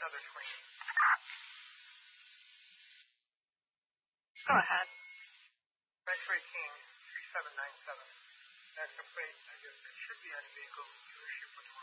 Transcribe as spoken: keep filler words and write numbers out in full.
another twenty. Go ahead. X-ray King three seven nine seven. That's a plate, I guess it should be on vehicle dealership with